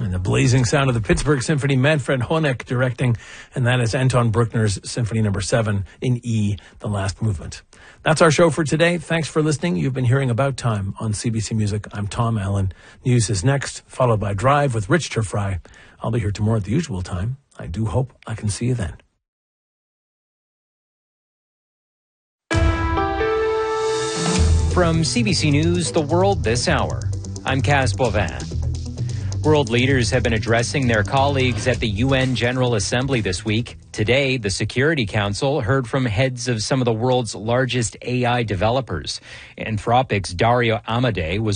And the blazing sound of the Pittsburgh Symphony, Manfred Honeck directing, and that is Anton Bruckner's Symphony No. 7 in E, the last movement. That's our show for today. Thanks for listening. You've been hearing About Time on CBC Music. I'm Tom Allen. News is next, followed by Drive with Rich Turfry. I'll be here tomorrow at the usual time. I do hope I can see you then. From CBC News, The World This Hour, I'm Kaz Bovin. World leaders have been addressing their colleagues at the UN General Assembly this week. Today, the Security Council heard from heads of some of the world's largest AI developers. Anthropic's Dario Amodei was